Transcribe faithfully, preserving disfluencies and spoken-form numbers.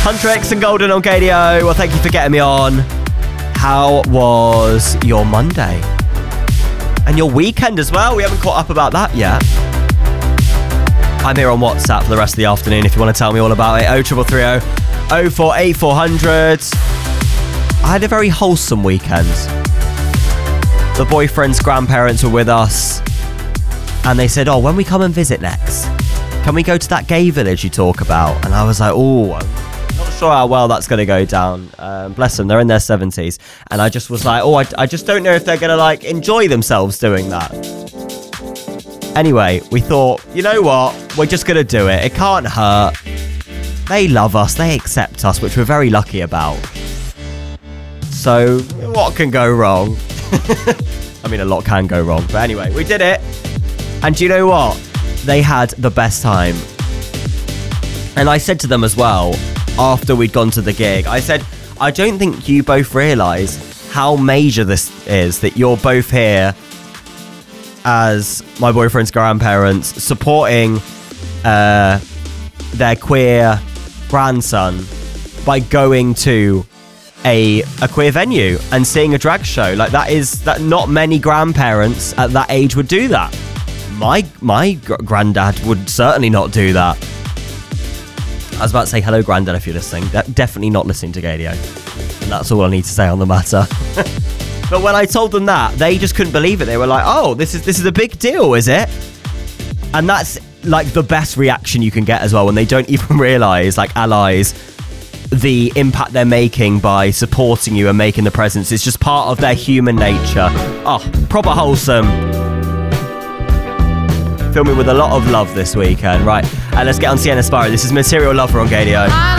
Hunter X and Golden on Gadio. Well, thank you for getting me on. How was your Monday? And your weekend as well? We haven't caught up about that yet. I'm here on WhatsApp for the rest of the afternoon if you want to tell me all about it. oh three three three oh oh four eight four hundred. I had a very wholesome weekend. The boyfriend's grandparents were with us and they said, oh, when we come and visit next, can we go to that gay village you talk about? And I was like, oh, I'm not sure how well that's going to go down. Um, bless them, they're in their seventies. And I just was like, oh, I, I just don't know if they're going to like enjoy themselves doing that. Anyway, we thought, you know what? We're just going to do it. It can't hurt. They love us. They accept us, which we're very lucky about. So, what can go wrong? I mean, a lot can go wrong. But anyway, we did it. And do you know what? They had the best time. And I said to them as well, after we'd gone to the gig, I said, I don't think you both realise how major this is, that you're both here as my boyfriend's grandparents supporting uh, their queer grandson by going to a a queer venue and seeing a drag show. Like, that is that not many grandparents at that age would do that. My my gr- granddad would certainly not do that. I was about to say hello, granddad, if you're listening. De- definitely not listening to Gadio. And that's all I need to say on the matter. But when I told them that, they just couldn't believe it. They were like, oh, this is this is a big deal, is it? And that's like the best reaction you can get as well, when they don't even realise, like allies, the impact they're making by supporting you and making the presence. It's just part of their human nature. Oh, proper wholesome. Filming with a lot of love this weekend. Right, uh, let's get on Sienna Sparrow. This is Material Lover on Gadio.